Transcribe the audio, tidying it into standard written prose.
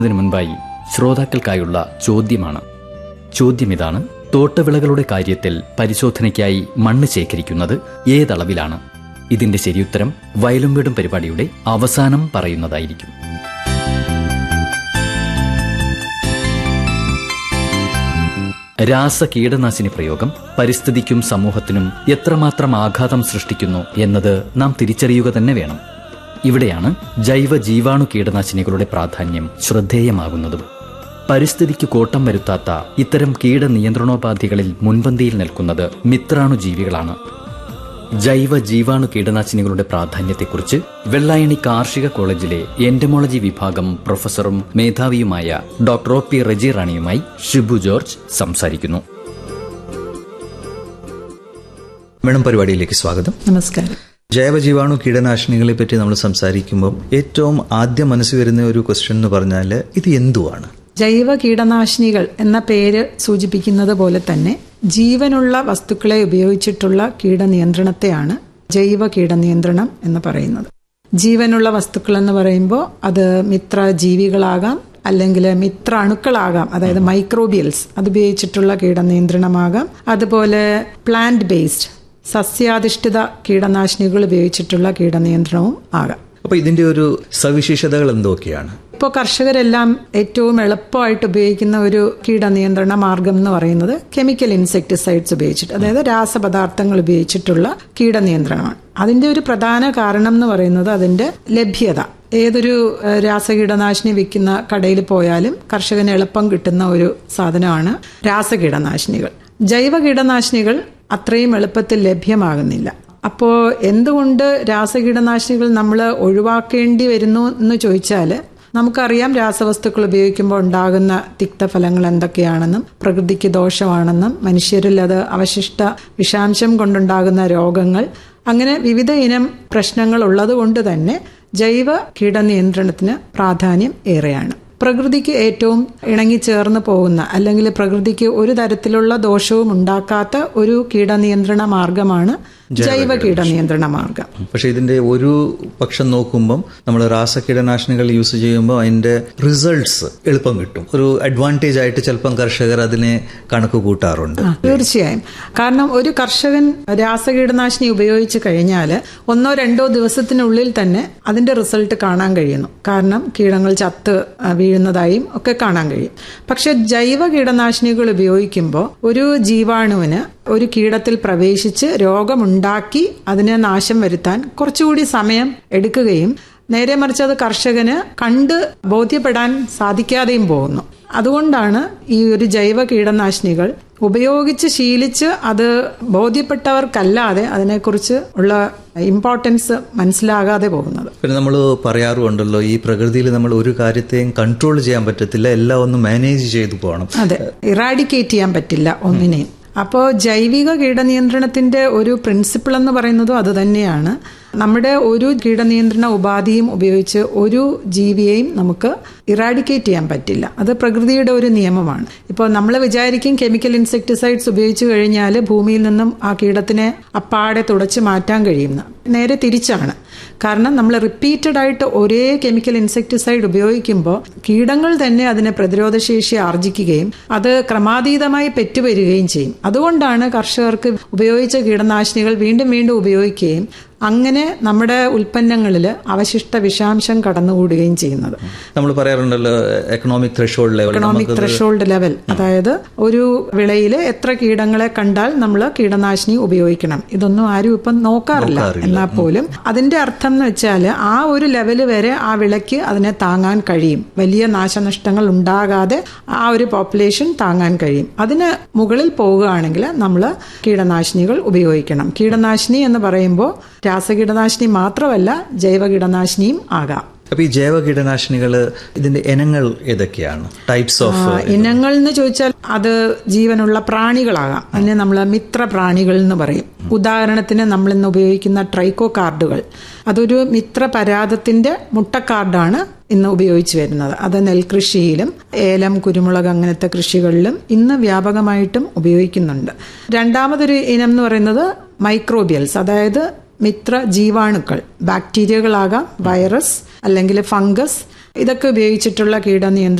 അതിനു മുൻപായി ശ്രോതാക്കൾക്കായുള്ള ചോദ്യമാണ്. ചോദ്യം ഇതാണ്: തോട്ടവിളകളുടെ കാര്യത്തിൽ പരിശോധനയ്ക്കായി മണ്ണ് ശേഖരിക്കുന്നത് ഏതളവിലാണ്? ഇതിന്റെ ശരിയുത്തരം വയലും വീടും പരിപാടിയുടെ അവസാനം പറയുന്നതായിരിക്കും. രാസ കീടനാശിനി പ്രയോഗം പരിസ്ഥിതിക്കും സമൂഹത്തിനും എത്രമാത്രം ആഘാതം സൃഷ്ടിക്കുന്നു എന്നത് നാം തിരിച്ചറിയുക തന്നെ വേണം. ഇവിടെയാണ് ജൈവ ജീവാണു കീടനാശിനികളുടെ പ്രാധാന്യം ശ്രദ്ധേയമാകുന്നതും. പരിസ്ഥിതിക്ക് കോട്ടം വരുത്താത്ത ഇത്തരം കീടനിയന്ത്രണോപാധികളിൽ മുൻപന്തിയിൽ നിൽക്കുന്നത് മിത്രാണുജീവികളാണ്. ജൈവ ജീവാണു കീടനാശിനികളുടെ പ്രാധാന്യത്തെക്കുറിച്ച് വെള്ളായണി കാർഷിക കോളേജിലെ എന്റമോളജി വിഭാഗം പ്രൊഫസറും മേധാവിയുമായ doctor O P Reji റാണിയുമായി Shibu George സംസാരിക്കുന്നു. മേഡം, പരിപാടിയിലേക്ക് സ്വാഗതം. നമസ്കാരം. ജൈവ ജീവാണു കീടനാശിനികളെ പറ്റി നമ്മൾ സംസാരിക്കുമ്പോൾ ഏറ്റവും ആദ്യം മനസ്സിൽ വരുന്ന ഒരു ക്വസ്റ്റ്യൻ എന്ന് പറഞ്ഞാൽ ഇത് എന്തുവാണ്? ജൈവ കീടനാശിനികൾ എന്ന പേര് സൂചിപ്പിക്കുന്നത് പോലെ തന്നെ ജീവനുള്ള വസ്തുക്കളെ ഉപയോഗിച്ചിട്ടുള്ള കീടനിയന്ത്രണത്തെയാണ് ജൈവ കീടനിയന്ത്രണം എന്ന് പറയുന്നത്. ജീവനുള്ള വസ്തുക്കൾ എന്ന് പറയുമ്പോൾ അത് മിത്രജീവികളാകാം, അല്ലെങ്കിൽ മിത്ര അണുക്കളാകാം, അതായത് മൈക്രോബിയൽസ്, അതുപയോഗിച്ചിട്ടുള്ള കീടനിയന്ത്രണമാകാം. അതുപോലെ പ്ലാന്റ് ബേസ്ഡ് സസ്യാധിഷ്ഠിത കീടനാശിനികൾ ഉപയോഗിച്ചിട്ടുള്ള കീടനിയന്ത്രണവും ആകാം. അപ്പോൾ ഇതിന്റെ ഒരു സവിശേഷതകൾ എന്തൊക്കെയാണ്? ഇപ്പോൾ കർഷകരെല്ലാം ഏറ്റവും എളുപ്പമായിട്ട് ഉപയോഗിക്കുന്ന ഒരു കീടനിയന്ത്രണ മാർഗം എന്ന് പറയുന്നത് കെമിക്കൽ ഇൻസെക്ടിസൈഡ്സ് ഉപയോഗിച്ചിട്ട്, അതായത് രാസപദാർത്ഥങ്ങൾ ഉപയോഗിച്ചിട്ടുള്ള കീടനിയന്ത്രണമാണ്. അതിന്റെ ഒരു പ്രധാന കാരണം എന്ന് പറയുന്നത് അതിന്റെ ലഭ്യത. ഏതൊരു രാസകീടനാശിനി വിൽക്കുന്ന കടയിൽ പോയാലും കർഷകന് എളുപ്പം കിട്ടുന്ന ഒരു സാധനമാണ് രാസകീടനാശിനികൾ. ജൈവ കീടനാശിനികൾ അത്രയും എളുപ്പത്തിൽ ലഭ്യമാകുന്നില്ല. അപ്പോൾ എന്തുകൊണ്ട് രാസകീടനാശിനികൾ നമ്മൾ ഒഴിവാക്കേണ്ടി വരുന്നു എന്ന് ചോദിച്ചാൽ, നമുക്കറിയാം രാസവസ്തുക്കൾ ഉപയോഗിക്കുമ്പോൾ ഉണ്ടാകുന്ന തിക്തഫലങ്ങൾ എന്തൊക്കെയാണെന്നും പ്രകൃതിക്ക് ദോഷമാണെന്നും മനുഷ്യരിൽ അത് അവശിഷ്ട വിഷാംശം കൊണ്ടുണ്ടാകുന്ന രോഗങ്ങൾ, അങ്ങനെ വിവിധ ഇനം പ്രശ്നങ്ങൾ ഉള്ളതുകൊണ്ട് തന്നെ ജൈവ കീടനിയന്ത്രണത്തിന് പ്രാധാന്യം ഏറെയാണ്. പ്രകൃതിക്ക് ഏറ്റവും ഇണങ്ങിച്ചേർന്ന് പോകുന്ന, അല്ലെങ്കിൽ പ്രകൃതിക്ക് ഒരു തരത്തിലുള്ള ദോഷവും ഉണ്ടാക്കാത്ത ഒരു കീടനിയന്ത്രണ മാർഗമാണ് ജൈവ കീടനിയന്ത്രണ മാർഗം. പക്ഷെ ഇതിന്റെ ഒരു പക്ഷം നോക്കുമ്പം നമ്മൾ രാസകീടനാശിനികൾ യൂസ് ചെയ്യുമ്പോൾ അതിന്റെ റിസൾട്ട്സ് എളുപ്പം കിട്ടും. ഒരു അഡ്വാൻറ്റേജ് ആയിട്ട് ചിലപ്പം കർഷകർ അതിനെ കണക്ക് കൂട്ടാറുണ്ട്. തീർച്ചയായും. കാരണം ഒരു കർഷകൻ രാസകീടനാശിനി ഉപയോഗിച്ച് കഴിഞ്ഞാൽ 1-2 ദിവസത്തിനുള്ളിൽ തന്നെ അതിന്റെ റിസൾട്ട് കാണാൻ കഴിയുന്നു. കാരണം കീടങ്ങൾ ചത്ത് വീഴുന്നതായും ഒക്കെ കാണാൻ കഴിയും. പക്ഷെ ജൈവ കീടനാശിനികൾ ഉപയോഗിക്കുമ്പോൾ ഒരു ജീവാണുവിന് ഒരു കീടത്തിൽ പ്രവേശിച്ച് രോഗമുണ്ടാക്കി അതിനെ നാശം വരുത്താൻ കുറച്ചുകൂടി സമയം എടുക്കുകയും നേരെ മറിച്ച് അത് കർഷകന് കണ്ട് ബോധ്യപ്പെടാൻ സാധിക്കാതെയും പോകുന്നു. അതുകൊണ്ടാണ് ഈ ഒരു ജൈവ കീടനാശിനികൾ ഉപയോഗിച്ച് ശീലിച്ച് അത് ബോധ്യപ്പെട്ടവർക്കല്ലാതെ അതിനെക്കുറിച്ച് ഉള്ള ഇമ്പോർട്ടൻസ് മനസ്സിലാകാതെ പോകുന്നത്. പിന്നെ നമ്മൾ പറയാറുണ്ടല്ലോ, ഈ പ്രകൃതിയിൽ നമ്മൾ ഒരു കാര്യത്തെയും കൺട്രോൾ ചെയ്യാൻ പറ്റത്തില്ല, എല്ലാം ഒന്ന് മാനേജ് ചെയ്തു പോകണം. അതെ, ഇറാഡിക്കേറ്റ് ചെയ്യാൻ പറ്റില്ല ഒന്നിനെയും. അപ്പോൾ ജൈവിക കീടനിയന്ത്രണത്തിന്റെ ഒരു പ്രിൻസിപ്പിൾ എന്ന് പറയുന്നതും അത് തന്നെയാണ്. നമ്മുടെ ഒരു കീടനിയന്ത്രണ ഉപാധിയും ഉപയോഗിച്ച് ഒരു ജീവിയെയും നമുക്ക് ഇറാഡിക്കേറ്റ് ചെയ്യാൻ പറ്റില്ല. അത് പ്രകൃതിയുടെ ഒരു നിയമമാണ്. ഇപ്പോൾ നമ്മൾ വിചാരിക്കും കെമിക്കൽ ഇൻസെക്ടിസൈഡ്സ് ഉപയോഗിച്ച് കഴിഞ്ഞാൽ ഭൂമിയിൽ നിന്നും ആ കീടത്തിനെ അപ്പാടെ തുടച്ചു മാറ്റാൻ കഴിയുന്ന. നേരെ തിരിച്ചാണ്. കാരണം നമ്മൾ റിപ്പീറ്റഡ് ആയിട്ട് ഒരേ കെമിക്കൽ ഇൻസെക്ടിസൈഡ് ഉപയോഗിക്കുമ്പോൾ കീടങ്ങൾ തന്നെ അതിനെ പ്രതിരോധശേഷി ആർജിക്കുകയും അത് ക്രമാതീതമായി പെറ്റുവരികയും ചെയ്യും. അതുകൊണ്ടാണ് കർഷകർക്ക് ഉപയോഗിച്ച കീടനാശിനികൾ വീണ്ടും വീണ്ടും ഉപയോഗിക്കുകയും അങ്ങനെ നമ്മുടെ ഉൽപ്പന്നങ്ങളിൽ അവശിഷ്ട വിഷാംശം കടന്നുകൂടുകയും ചെയ്യുന്നത്. നമ്മൾ പറയാറുണ്ടല്ലോ എക്കണോമിക് ത്രെഷോൾഡ് ലെവൽ, അതായത് ഒരു വിളയിൽ എത്ര കീടങ്ങളെ കണ്ടാൽ നമ്മൾ കീടനാശിനി ഉപയോഗിക്കണം. ഇതൊന്നും ആരും ഇപ്പം നോക്കാറില്ല. എന്നാൽ പോലും അതിന്റെ അർത്ഥം എന്ന് വെച്ചാൽ ആ ഒരു ലെവല് വരെ ആ വിളയ്ക്ക് അതിനെ താങ്ങാൻ കഴിയും. വലിയ നാശനഷ്ടങ്ങൾ ഉണ്ടാകാതെ ആ ഒരു പോപ്പുലേഷൻ താങ്ങാൻ കഴിയും. അതിന് മുകളിൽ പോവുകയാണെങ്കിൽ നമ്മൾ കീടനാശിനികൾ ഉപയോഗിക്കണം. കീടനാശിനി എന്ന് പറയുമ്പോൾ രാസകീടനാശിനി മാത്രമല്ല ജൈവ കീടനാശിനിയും ആകാം. അപ്പൊ ഈ ജൈവ കീടനാശിനികൾ ഇതിന്റെ ഇനങ്ങൾ ഏതൊക്കെയാണ്? ടൈപ്സ് ഓഫ് ഇനങ്ങൾ എന്ന് ചോദിച്ചാൽ അത് ജീവനുള്ള പ്രാണികളാകാം. അതിനെ നമ്മൾ മിത്രപ്രാണികൾ എന്ന് പറയും. ഉദാഹരണത്തിന് നമ്മൾ ഇന്ന് ഉപയോഗിക്കുന്ന ട്രൈക്കോകാർഡുകൾ, അതൊരു മിത്രപരാതത്തിന്റെ മുട്ടക്കാർഡാണ് ഇന്ന് ഉപയോഗിച്ചു വരുന്നത്. അത് നെൽകൃഷിയിലും ഏലം, കുരുമുളക് അങ്ങനത്തെ കൃഷികളിലും ഇന്ന് വ്യാപകമായിട്ടും ഉപയോഗിക്കുന്നുണ്ട്. രണ്ടാമതൊരു ഇനം എന്ന് പറയുന്നത് മൈക്രോബിയൽസ്, അതായത് മിത്ര ജീവാണുക്കൾ, ബാക്ടീരിയകളാകാം, വൈറസ് അല്ലെങ്കിൽ ഫംഗസ് ഇതൊക്കെ ഉപയോഗിച്ചിട്ടുള്ള കീടനിയന്ത്രണം